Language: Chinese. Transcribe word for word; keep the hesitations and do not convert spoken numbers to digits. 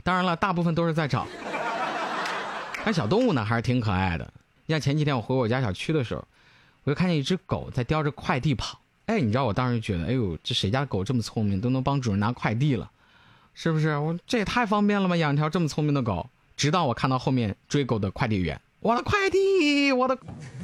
当然了，大部分都是在找。但小动物呢还是挺可爱的。像前几天我回我家小区的时候，我就看见一只狗在叼着快递跑。哎，你知道我当时就觉得，哎呦，这谁家的狗这么聪明，都能帮主人拿快递了，是不是？我这也太方便了吗？养条这么聪明的狗。直到我看到后面追狗的快递员，我的快递，我的